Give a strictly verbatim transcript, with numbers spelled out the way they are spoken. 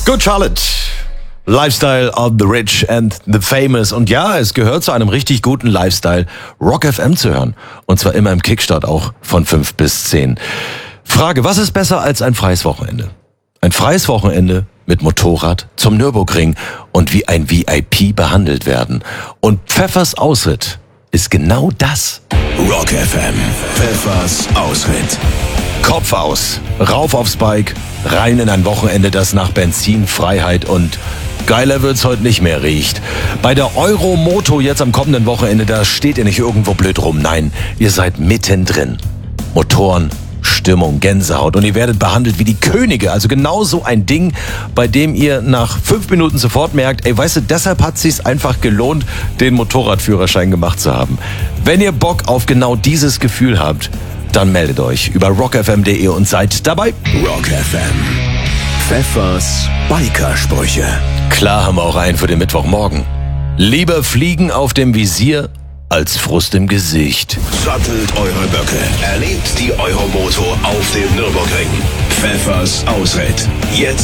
Good Charlotte. Lifestyle of the Rich and the Famous. Und ja, es gehört zu einem richtig guten Lifestyle, Rock F M zu hören. Und zwar immer im Kickstart auch von fünf bis zehn. Frage, was ist besser als ein freies Wochenende? Ein freies Wochenende mit Motorrad zum Nürburgring und wie ein V I P behandelt werden. Und Pfeffers Ausritt ist genau das. Rock F M, Pfeffers Ausritt. Kopf aus, rauf aufs Bike, rein in ein Wochenende, das nach Benzin, Freiheit und geiler wird's heute nicht mehr riecht. Bei der Euromoto jetzt am kommenden Wochenende, da steht ihr nicht irgendwo blöd rum. Nein, ihr seid mittendrin. Motoren, Stimmung, Gänsehaut und ihr werdet behandelt wie die Könige. Also genau so ein Ding, bei dem ihr nach fünf Minuten sofort merkt, ey, weißt du, deshalb hat es sich einfach gelohnt, den Motorradführerschein gemacht zu haben. Wenn ihr Bock auf genau dieses Gefühl habt, dann meldet euch über rock f m punkt d e und seid dabei. Rock F M, Pfeffers Bikersprüche. Klar haben wir auch einen für den Mittwochmorgen. Lieber Fliegen auf dem Visier als Frust im Gesicht. Sattelt eure Böcke, erlebt die Euromoto auf dem Nürburgring. Pfeffers Ausritt. Jetzt